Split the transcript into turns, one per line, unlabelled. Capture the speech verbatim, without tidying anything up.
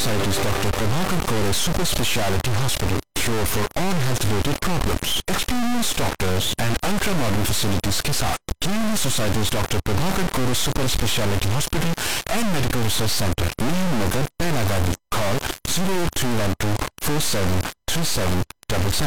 Society's Doctor Prabhakar Kore Super Speciality Hospital, cure for all health-related problems, experienced doctors and ultra-modern facilities के साथ Kingly Society's Doctor Prabhakar Kore Super Speciality Hospital and Medical Research Center, Neem Nagar, Pelagadi. Call zero eight three one two four seven three seven